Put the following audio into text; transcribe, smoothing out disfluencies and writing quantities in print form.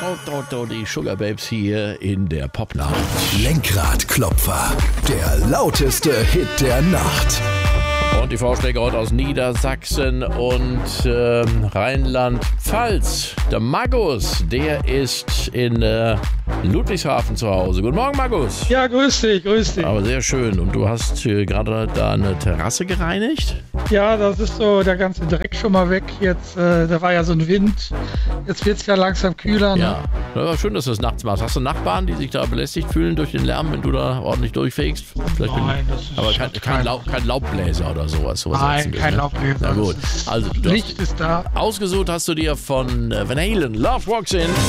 Die Sugar Babes hier in der Popnacht. Lenkradklopfer, der lauteste Hit der Nacht. Und die Vorschläge heute aus Niedersachsen und Rheinland-Pfalz. Der Magus, der ist in Ludwigshafen zu Hause. Guten Morgen, Magus. Ja, grüß dich. Aber sehr schön. Und du hast gerade da eine Terrasse gereinigt? Ja, das ist so der ganze Dreck schon mal weg. Jetzt, da war ja so ein Wind. Jetzt wird es ja langsam kühler. Ne? Ja, aber schön, dass du das nachts machst. Hast du Nachbarn, die sich da belästigt fühlen durch den Lärm, wenn du da ordentlich durchfegst? Nein, das ist aber kein Laubbläser oder sowas. Nein, kein Laubbläser. Na gut. Also, Licht ist da. Ausgesucht hast du dir von Van Halen Love Walks In.